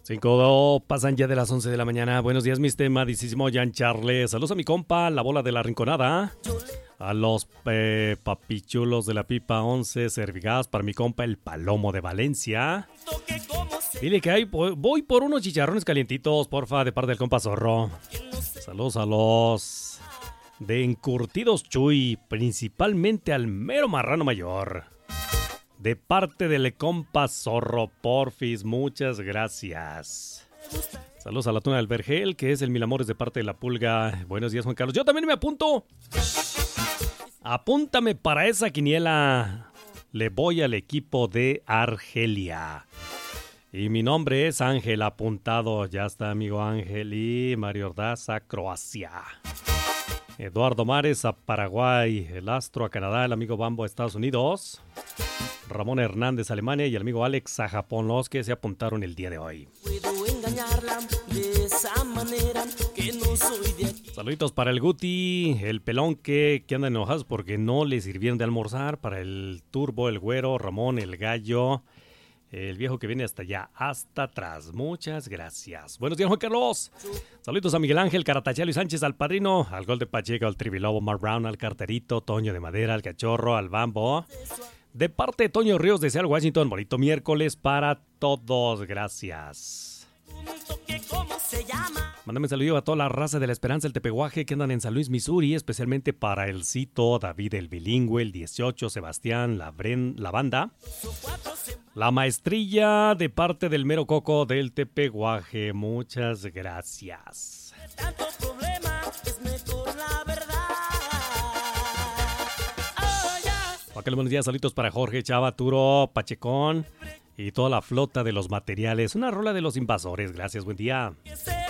5 pasan ya de las 11 de la mañana. Buenos días, mi estimadísimo Jan Charles. Saludos a mi compa, la bola de la rinconada. A los papichulos de la pipa 11 servigas para mi compa, el Palomo de Valencia. Dile que voy por unos chicharrones calientitos, porfa, de parte del compa Zorro. Saludos a los de Encurtidos Chuy, principalmente al mero marrano mayor. De parte del compa Zorro, porfis, muchas gracias. Saludos a la tuna del Vergel, que es el Mil Amores de parte de la Pulga. Buenos días, Juan Carlos. Yo también me apunto. Apúntame para esa quiniela. Le voy al equipo de Argelia. Y mi nombre es Ángel, apuntado. Ya está, amigo Ángel. Y Mario Ordaz a Croacia. Eduardo Mares a Paraguay. El Astro a Canadá. El amigo Bambo a Estados Unidos. Ramón Hernández a Alemania y el amigo Alex a Japón, los que se apuntaron el día de hoy. Puedo engañarla de esa manera que no soy de aquí. Saluditos para el Guti, el pelón que anda enojados porque no le sirvieron de almorzar, para el Turbo, el Güero, Ramón, el Gallo, el viejo que viene hasta allá, hasta atrás. Muchas gracias. Buenos días, Juan Carlos. Saluditos a Miguel Ángel, Caratachalo y Sánchez, al Padrino, al Gol de Pacheco, al Trivilobo, Mark Brown, al Carterito, Toño de Madera, al Cachorro, al Bambo. De parte de Toño Ríos de Seattle, Washington, bonito miércoles para todos, gracias. Mándame saludo a toda la raza de la Esperanza, el Tepehuaje, que andan en San Luis, Missouri, especialmente para el Cito, David el Bilingüe, el 18, Sebastián, la banda. La maestrilla de parte del Mero Coco del Tepehuaje, muchas gracias. Buenos días, saluditos para Jorge, Chava, Turo, Pachecón y toda la flota de los materiales. Una rola de los invasores. Gracias, buen día.